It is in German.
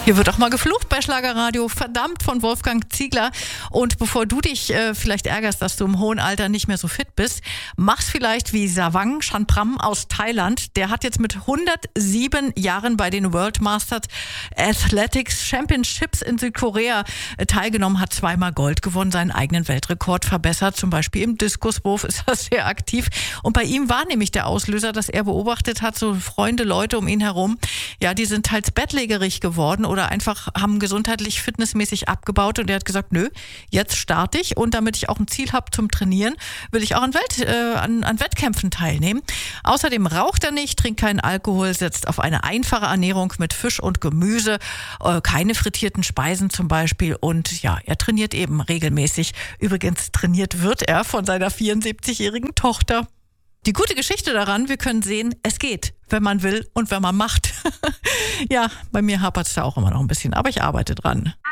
Hier wird auch mal geflucht bei Schlagerradio, verdammt, von Wolfgang Ziegler. Und bevor du dich vielleicht ärgerst, dass du im hohen Alter nicht mehr so fit bist, mach's vielleicht wie Savang Chanpram aus Thailand. Der hat jetzt mit 107 Jahren bei den World Masters Athletics Championships in Südkorea teilgenommen, hat zweimal Gold gewonnen, seinen eigenen Weltrekord verbessert. Zum Beispiel im Diskuswurf ist er sehr aktiv. Und bei ihm war nämlich der Auslöser, dass er beobachtet hat, so Freunde, Leute um ihn herum, ja, die sind teils bettlägerig geworden oder einfach haben gesundheitlich, fitnessmäßig abgebaut. Und er hat gesagt, nö, jetzt starte ich. Und damit ich auch ein Ziel habe zum Trainieren, will ich auch an Wettkämpfen teilnehmen. Außerdem raucht er nicht, trinkt keinen Alkohol, setzt auf eine einfache Ernährung mit Fisch und Gemüse, keine frittierten Speisen zum Beispiel. Und ja, er trainiert eben regelmäßig. Übrigens trainiert wird er von seiner 74-jährigen Tochter. Die gute Geschichte daran, wir können sehen, es geht, wenn man will und wenn man macht. Ja, bei mir hapert es da auch immer noch ein bisschen, aber ich arbeite dran.